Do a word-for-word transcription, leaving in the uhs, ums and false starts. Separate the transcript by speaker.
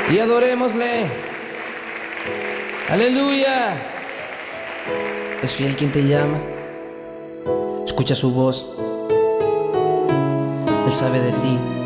Speaker 1: y adorémosle. Aleluya. Es fiel quien te llama. Escucha su voz. Él sabe de ti.